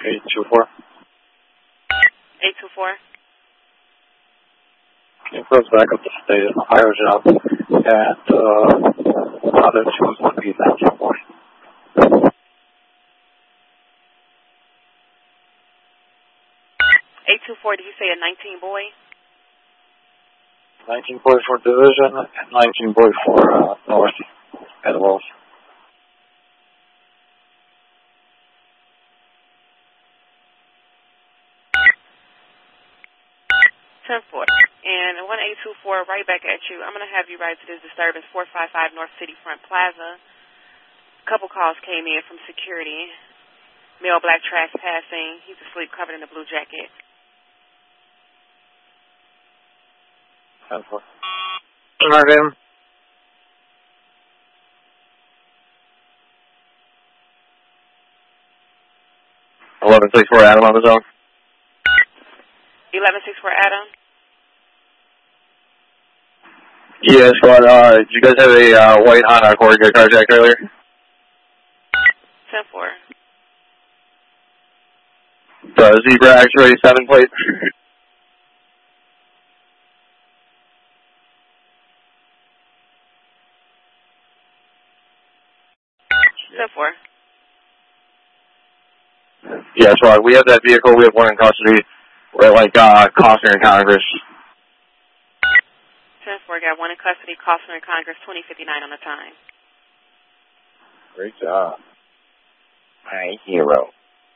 824. 824. It goes back up to state Ohio job, and other two would be 1940. 824, did you say a 19 boy? 19 boy for division, and 19 boy for north at Wells. And 1824, right back at you. I'm going to have you ride to this disturbance, 455 North City Front Plaza. A couple calls came in from security. Male black trespassing. He's asleep covered in a blue jacket. 10-4. Marvin. 1164 Adam on the zone. 1164 Adam. Yeah, squad. Did you guys have a white Honda Accord get carjacked earlier? 10-4. The Zebra X-Ray 7 plate. 10-4. Yeah, squad. We have that vehicle. We have one in custody. We're at Costner and Congress. 10-4, got one in custody, Costner and Congress, 2059 on the time. Great job. My hero.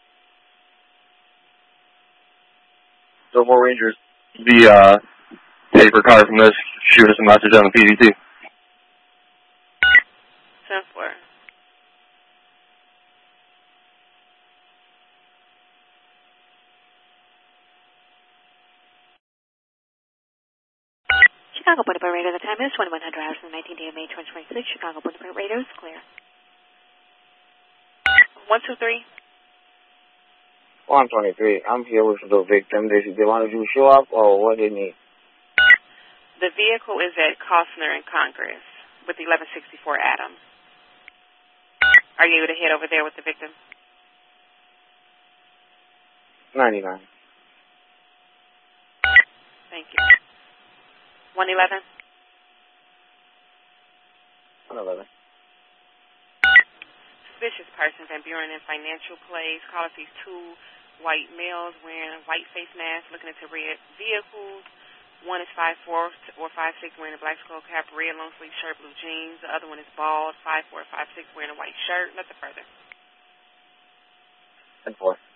So, more Rangers. The paper car from this, shoot us a message on the PDT. 10-4. Chicago Boulevard Radio, the time is 2100 hours on the 19th day of May 2026. Chicago Boulevard Radio is clear. 123. 123. I'm here with the victim. They wanted you to show up, or what they need? The vehicle is at Costner and Congress with 1164 Adam. Are you able to head over there with the victim? 99. Thank you. 111? 111. Suspicious person, Van Buren in financial place. Call us these two white males wearing a white face mask, looking into red vehicles. One is 5'4" or 5'6", wearing a black skull cap, red long sleeve shirt, blue jeans. The other one is bald, 5'4", 5'6", wearing a white shirt. Nothing further. 10-4.